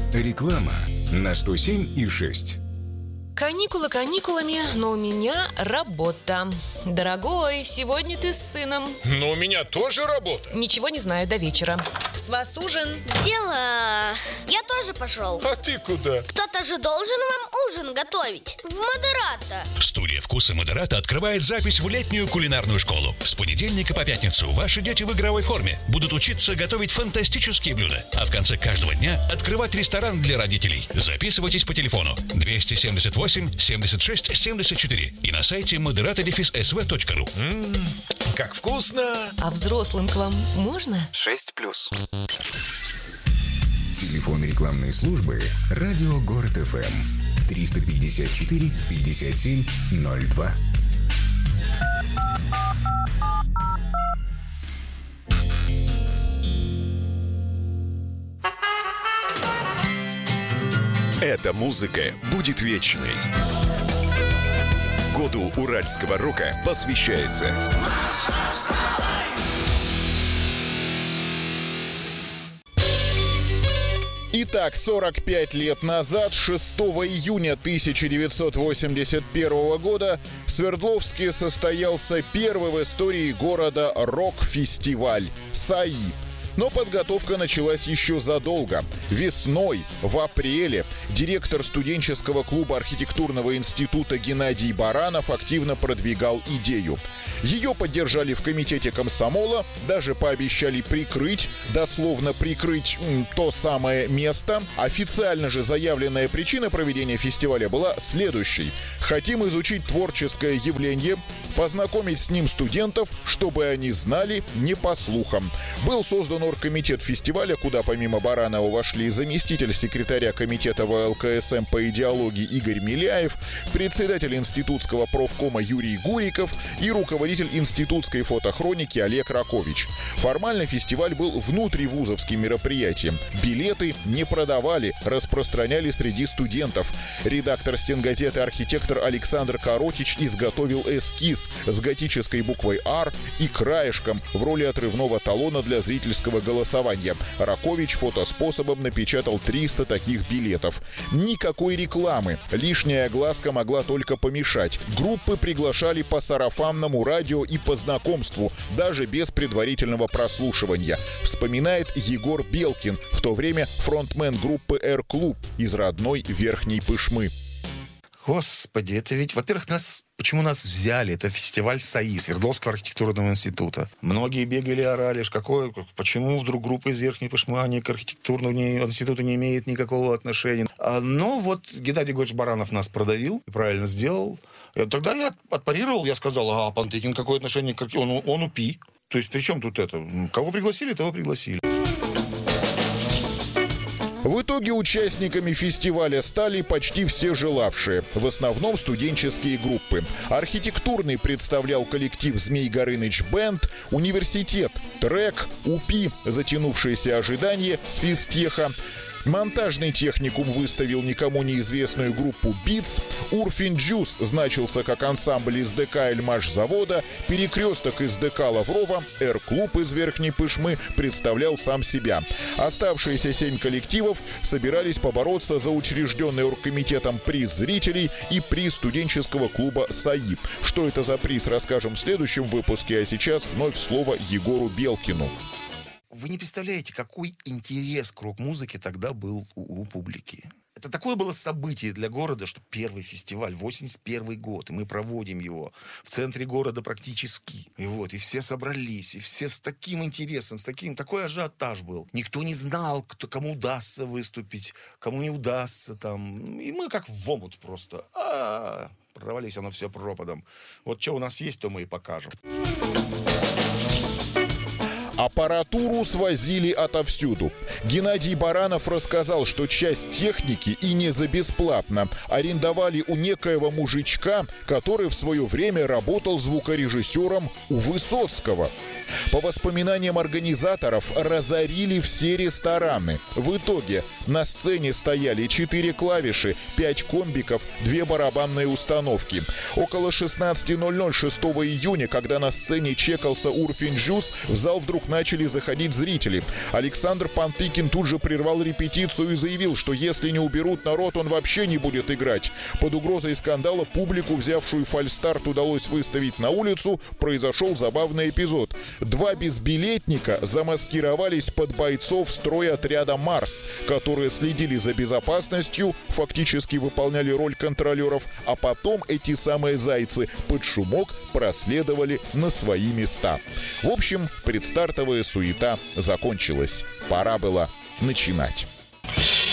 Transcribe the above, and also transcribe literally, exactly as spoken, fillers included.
Реклама на сто семь и шесть. Каникулы каникулами, но у меня работа. Дорогой, сегодня ты с сыном. Но у меня тоже работа. Ничего не знаю до вечера. С вас ужин. Дела. Я тоже пошел. А ты куда? Кто-то же должен вам ужин готовить. В Модерата. Студия «Вкусы Модерата» открывает запись в летнюю кулинарную школу. С понедельника по пятницу ваши дети в игровой форме будут учиться готовить фантастические блюда. А в конце каждого дня открывать ресторан для родителей. Записывайтесь по телефону двести семьдесят восемь семьдесят шесть семьдесят четыре и на сайте модерата дефис эс ви точка ру. Ммм, как вкусно! А взрослым к вам можно? шесть плюс. Телефон рекламной службы «Радио Город эф эм» триста пятьдесят четыре пятьдесят семь ноль два. Эта музыка будет вечной. Году уральского рока посвящается. Итак, сорок пять лет назад, шестого июня тысяча девятьсот восемьдесят первого года, в Свердловске состоялся первый в истории города рок-фестиваль «САИ». Но подготовка началась еще задолго. Весной, в апреле, директор студенческого клуба архитектурного института Геннадий Баранов активно продвигал идею. Ее поддержали в комитете комсомола, даже пообещали прикрыть, дословно прикрыть м, то самое место. Официально же заявленная причина проведения фестиваля была следующей. Хотим изучить творческое явление, познакомить с ним студентов, чтобы они знали не по слухам. Был создан оргкомитет фестиваля, куда помимо Баранова вошли заместитель секретаря комитета вэ эл ка эс эм по идеологии Игорь Миляев, председатель институтского профкома Юрий Гуриков и руководитель институтской фотохроники Олег Ракович. Формально фестиваль был внутривузовским мероприятием. Билеты не продавали, распространяли среди студентов. Редактор стенгазеты «Архитектор» Александр Коротич изготовил эскиз с готической буквой «Р» и краешком в роли отрывного талона для зрительского голосования. Ракович фотоспособом напечатал триста таких билетов. Никакой рекламы. Лишняя огласка могла только помешать. Группы приглашали по сарафанному радио и по знакомству, даже без предварительного прослушивания. Вспоминает Егор Белкин, в то время фронтмен группы «Р-клуб» из родной Верхней Пышмы. Господи, это ведь, во-первых, нас, почему нас взяли? Это фестиваль САИ, Свердловского архитектурного института. Многие бегали, орали, какое, почему вдруг группа из Верхней Пышмы, они к архитектурному институту не имеет никакого отношения. А, но вот Геннадий Григорьевич Баранов нас продавил, и правильно сделал. И тогда я отпарировал, я сказал, а Пантыкин какое отношение к архитектуре? Он, он УПИ. То есть при чем тут это? Кого пригласили, того пригласили. В итоге участниками фестиваля стали почти все желавшие, в основном студенческие группы. Архитектурный представлял коллектив «Змей Горыныч Бэнд», университет «Трек», УПИ «Затянувшееся ожидание» с физтеха. Монтажный техникум выставил никому неизвестную группу «Битс», «Урфин Джус» значился как ансамбль из ДК «Эльмаш-завода», «Перекресток» из ДК «Лаврова», «Р-клуб» из Верхней Пышмы представлял сам себя. Оставшиеся семь коллективов собирались побороться за учрежденный оргкомитетом приз зрителей и приз студенческого клуба «САИ». Что это за приз, расскажем в следующем выпуске, а сейчас вновь слово Егору Белкину. Вы не представляете, какой интерес к рок-музыке тогда был у, у публики. Это такое было событие для города, что первый фестиваль, восемьдесят первый год, и мы проводим его в центре города практически. И вот, и все собрались, и все с таким интересом, с таким, такой ажиотаж был. Никто не знал, кто, кому удастся выступить, кому не удастся там. И мы как в омут просто. А-а-а, прорвались оно все пропадом. Вот что у нас есть, то мы и покажем. Аппаратуру свозили отовсюду. Геннадий Баранов рассказал, что часть техники и не за бесплатно арендовали у некоего мужичка, который в свое время работал звукорежиссером у Высоцкого. По воспоминаниям организаторов, разорили все рестораны. В итоге на сцене стояли четыре клавиши, пять комбиков, две барабанные установки. Около шестнадцати ноль-ноль шестого июня, когда на сцене чекался Урфин Джус, в зал вдруг начали начали заходить зрители. Александр Пантыкин тут же прервал репетицию и заявил, что если не уберут народ, он вообще не будет играть. Под угрозой скандала публику, взявшую фальстарт, удалось выставить на улицу. Произошел забавный эпизод. Два безбилетника замаскировались под бойцов стройотряда «Марс», которые следили за безопасностью, фактически выполняли роль контролеров, а потом эти самые зайцы под шумок проследовали на свои места. В общем, предстартовая суета закончилась. Пора было начинать.